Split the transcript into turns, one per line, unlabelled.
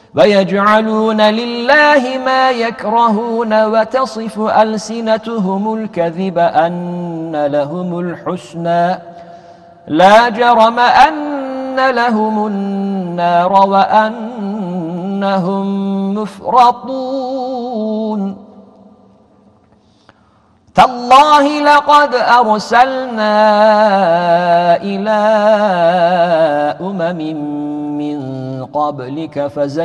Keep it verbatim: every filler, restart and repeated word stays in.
ويجعلون لله ما يكرهون وتصف ألسنتهم الكذب أن لهم الحسنى لا جرم أن لهم النار وأنهم مفرطون تالله لقد أرسلنا إلى أمم من قبلك فزين